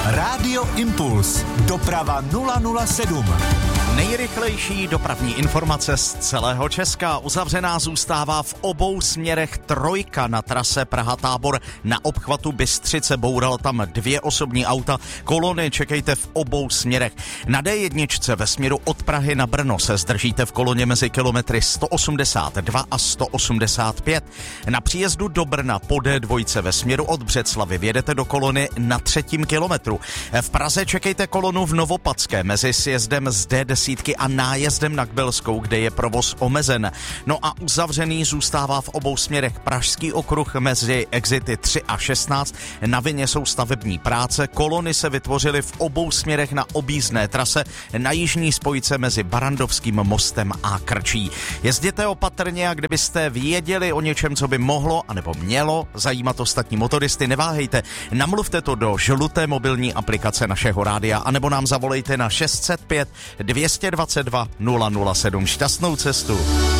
Rádio Impuls. Doprava 007. Nejrychlejší dopravní informace z celého Česka. Uzavřená zůstává v obou směrech trojka na trase Praha-Tábor. Na obchvatu Bystřice boural tam 2 osobní auta. Kolony čekejte v obou směrech. Na D1 ve směru od Prahy na Brno se zdržíte v koloně mezi kilometry 182 a 185. Na příjezdu do Brna po D2 ve směru od Břeclavy vjedete do kolony na 3. kilometru. V Praze čekejte kolonu v Novopadské mezi sjezdem z D10 a nájezdem na Kbelskou, kde je provoz omezen. No a uzavřený zůstává v obou směrech Pražský okruh mezi exity 3 a 16. Na vině jsou stavební práce. Kolony se vytvořily v obou směrech na objízdné trase na jižní spojce mezi Barandovským mostem a Krčí. Jezděte opatrně a kdybyste věděli o něčem, co by mohlo anebo mělo zajímat ostatní motoristy, neváhejte. Namluvte to do žluté mobilní aplikace našeho rádia anebo nám zavolejte na 605 222 007. Šťastnou cestu.